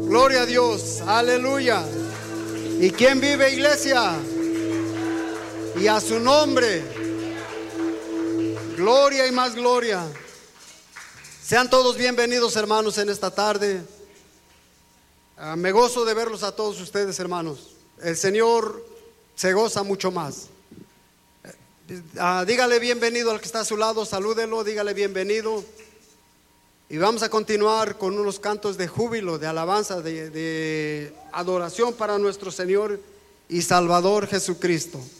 Gloria a Dios, aleluya. ¿Y quién vive, iglesia? Y a su nombre, gloria y más gloria. Sean todos bienvenidos, hermanos, en esta tarde. Me gozo de verlos a todos ustedes, hermanos. El Señor se goza mucho más. Dígale bienvenido al que está a su lado, salúdelo, dígale bienvenido. Y vamos a continuar con unos cantos de júbilo, de alabanza, de adoración para nuestro Señor y Salvador Jesucristo.